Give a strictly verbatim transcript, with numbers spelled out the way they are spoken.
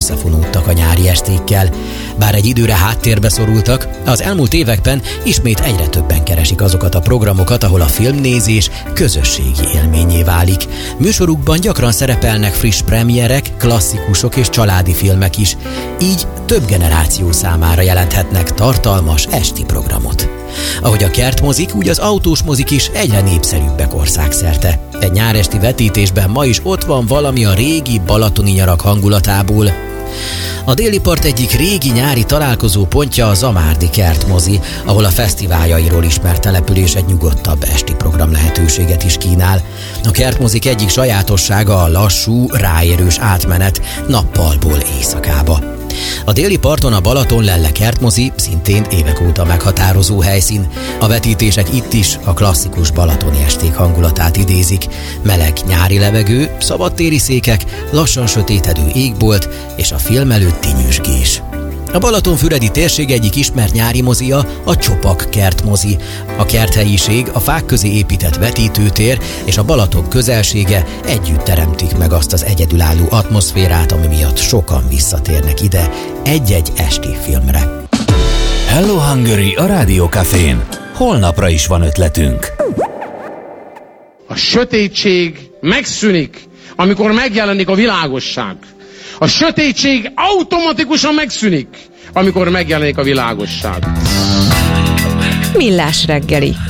összefonódtak a nyári estékkel. Bár egy időre háttérbe szorultak, az elmúlt években ismét egyre többen keresik azokat a programokat, ahol a filmnézés közösségi élményé válik. Műsorukban gyakran szerepelnek friss premierek, klasszikusok és családi filmek is, így több generáció számára jelenthetnek tartalmas esti programot. Ahogy a kertmozik, úgy az autós mozik is egyre népszerűbbek országszerte. Egy nyáresti vetítésben ma is ott van valami a régi balatoni nyarak hangulatából. A Déli Part egyik régi nyári találkozó pontja a Zamárdi Kertmozi, ahol a fesztiváljairól ismert település egy nyugodtabb esti program lehetőséget is kínál. A kertmozik egyik sajátossága a lassú, ráérős átmenet nappalból éjszakába. A Déli Parton a Balaton-Lelle Kertmozi szintén évek óta meghatározó helyszín. A vetítések itt is a klasszikus balatoni esték hangulatát idézik. Meleg nyári levegő, szabadtéri székek, lassan sötétedő égbolt és a film előtti nyüzsgés. A Balatonfüredi térség egyik ismert nyári mozia a Csopak Kertmozi. A kerthelyiség, a fák közé épített vetítőtér és a Balaton közelsége együtt teremtik meg azt az egyedülálló atmoszférát, ami miatt sokan visszatérnek ide egy-egy esti filmre. Hello Hungary a Rádiókafén. Holnapra is van ötletünk. A sötétség megszűnik, amikor megjelenik a világosság. A sötétség automatikusan megszűnik, amikor megjelenik a világosság. Millás reggeli.